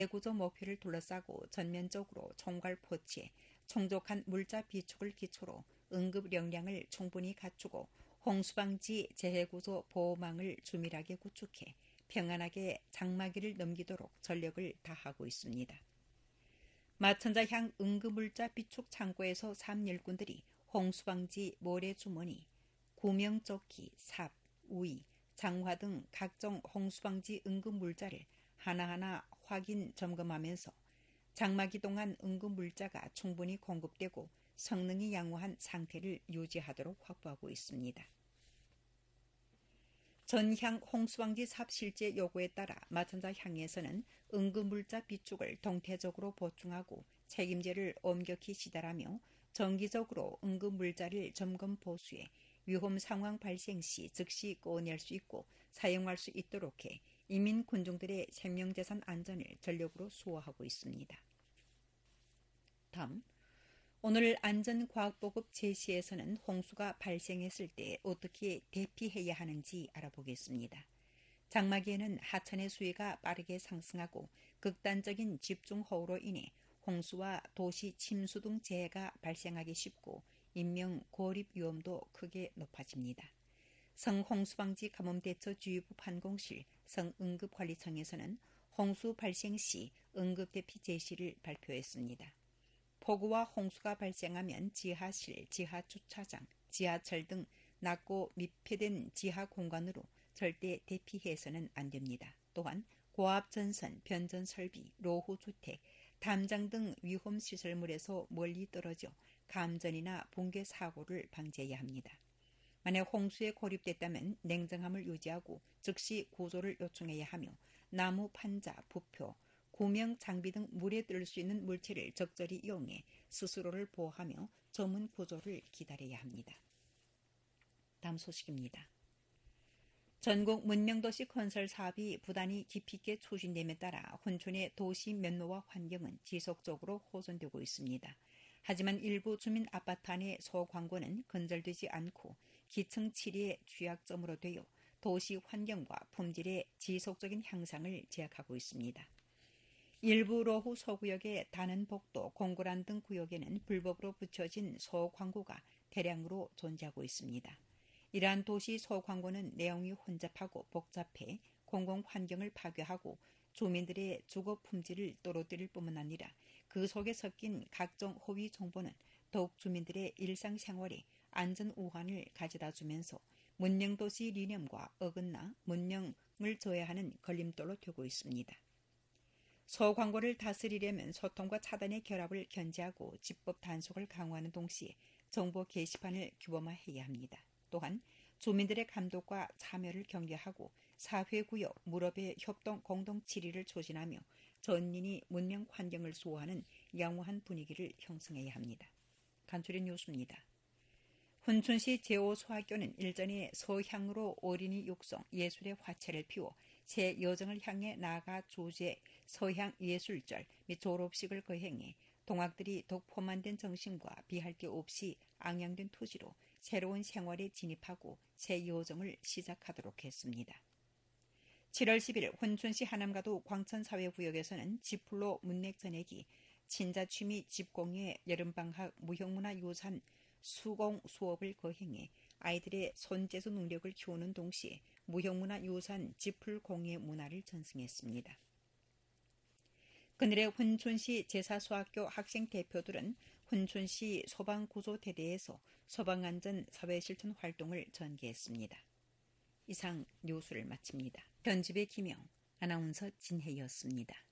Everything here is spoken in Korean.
구조 목표를 둘러싸고 전면적으로 총괄 포치해充足한 물자 비축을 기초로 응급 역량을 충분히 갖추고 홍수방지 재해구조 보호망을 주밀하게 구축해 평안하게 장마기를 넘기도록 전력을 다하고 있습니다. 마천자향 응급물자 비축 창고에서 삼일꾼들이 홍수방지 모래주머니, 구명조끼, 삽, 우이, 장화 등 각종 홍수방지 응급물자를 하나하나 확인 점검하면서 장마기 동안 응급물자가 충분히 공급되고 성능이 양호한 상태를 유지하도록 확보하고 있습니다. 전향 홍수방지 삽 실제 요구에 따라 마천자향에서는 응급물자 비축을 동태적으로 보충하고 책임제를 엄격히 시달하며 정기적으로 응급물자를 점검 보수해 위험 상황 발생 시 즉시 꺼낼 수 있고 사용할 수 있도록 해 이민 군중들의 생명재산 안전을 전력으로 수호하고 있습니다. 다음, 오늘 안전과학보급 제시에서는 홍수가 발생했을 때 어떻게 대피해야 하는지 알아보겠습니다. 장마기에는 하천의 수위가 빠르게 상승하고 극단적인 집중호우로 인해 홍수와 도시 침수 등 재해가 발생하기 쉽고 인명 고립 위험도 크게 높아집니다. 성홍수방지 가뭄대처주의부 판공실 성응급관리청에서는 홍수 발생 시 응급대피 제시를 발표했습니다. 폭우와 홍수가 발생하면 지하실, 지하주차장, 지하철 등 낮고密폐된 지하 공간으로 절대 대피해서는 안 됩니다. 또한 고압전선, 변전설비, 로후주택, 담장 등 위험시설물에서 멀리 떨어져 감전이나 붕괴 사고를 방지해야 합니다. 만약 홍수에 고립됐다면 냉정함을 유지하고 즉시 구조를 요청해야 하며 나무 판자, 부표, 구명 장비 등 물에 뜰 수 있는 물체를 적절히 이용해 스스로를 보호하며 전문 구조를 기다려야 합니다. 다음 소식입니다. 전국 문명도시 건설 사업이 부단히 깊이 있게 추진됨에 따라 혼촌의 도시 면모와 환경은 지속적으로 호전되고 있습니다. 하지만 일부 주민 아파트 안의 소광고는 건설되지 않고 기층 치리의 취약점으로 되어 도시 환경과 품질의 지속적인 향상을 제약하고 있습니다. 일부 로후 소구역의 단원복도, 공고란 등 구역에는 불법으로 붙여진 소광고가 대량으로 존재하고 있습니다. 이러한 도시 소광고는 내용이 혼잡하고 복잡해 공공환경을 파괴하고 주민들의 주거 품질을 떨어뜨릴 뿐만 아니라 그 속에 섞인 각종 허위 정보는 더욱 주민들의 일상생활에 안전 우환을 가져다 주면서 문명도시理念과 어긋나 문명을 저해하는 걸림돌로 되고 있습니다. 소광고를 다스리려면 소통과 차단의 결합을 견제하고 집법 단속을 강화하는 동시에 정보 게시판을 규범화해야 합니다. 또한 주민들의 감독과 참여를 격려하고 사회구역, 무렵의 협동 공동 치리를 추진하며 전인이 문명 환경을 수호하는 양호한 분위기를 형성해야 합니다. 간추린 뉴스입니다. 훈춘시 제5소학교는 일전에 서향으로 어린이 육성 예술의 화채를 피워 새 여정을 향해 나아가 주제 서향 예술절 및 졸업식을 거행해 동학들이 더욱 포만된 정신과 비할 게 없이 앙양된 투지로 새로운 생활에 진입하고 새 여정을 시작하도록 했습니다. 7월 10일 훈춘시 하남가도 광천사회구역에서는 지플로 문맥 전액이 친자취미 집공예 여름방학 무형문화유산 수공 수업을 거행해 아이들의 손재주 능력을 키우는 동시에 무형문화유산 지풀공예 문화를 전승했습니다. 그날의 훈춘시 제사소학교 학생 대표들은 훈춘시 소방구조대대에서 소방안전 사회실천 활동을 전개했습니다. 이상 뉴스를 마칩니다. 편집의 김영, 아나운서 진혜였습니다.